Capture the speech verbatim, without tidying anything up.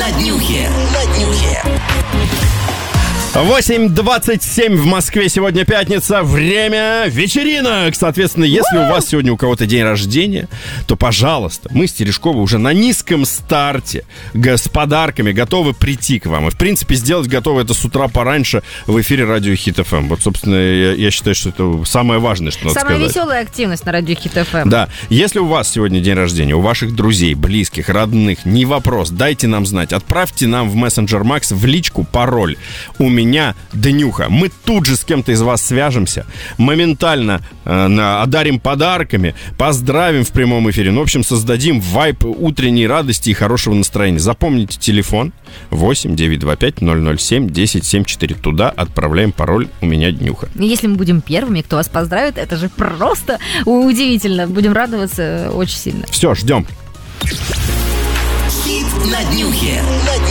на днюхе. На днюхе. восемь двадцать семь в Москве. Сегодня пятница. Время вечеринок. Соответственно, если у вас сегодня у кого-то день рождения, то, пожалуйста, мы с Терешковой уже на низком старте с подарками готовы прийти к вам. И, в принципе, сделать готовы это с утра пораньше в эфире радио Хит эф эм. Вот, собственно, я, я считаю, что это самое важное, что надо Самая сказать. веселая активность на радио Хит эф эм. Да. Если у вас сегодня день рождения, у ваших друзей, близких, родных, не вопрос, дайте нам знать. Отправьте нам в мессенджер Макс в личку пароль. У меня меня Днюха. Мы тут же с кем-то из вас свяжемся, моментально э, одарим подарками, поздравим в прямом эфире. Ну, в общем, создадим вайб утренней радости и хорошего настроения. Запомните телефон восемь девятьсот двадцать пять ноль ноль семь десять семьдесят четыре. Туда отправляем пароль «У меня Днюха». Если мы будем первыми, кто вас поздравит, это же просто удивительно. Будем радоваться очень сильно. Все, ждем. Хит на днюхе.